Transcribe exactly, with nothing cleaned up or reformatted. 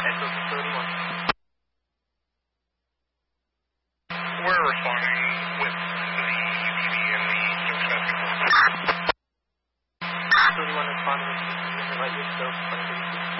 thirty-one. We're responding with the E P D and the success. thirty-one responding with the light use scope.